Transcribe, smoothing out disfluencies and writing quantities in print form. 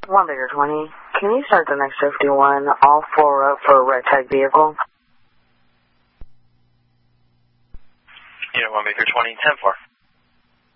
1 Baker 20. Can you start the next 51, all 4 up for a red tag vehicle? Unit 1 Baker 20, 10-4.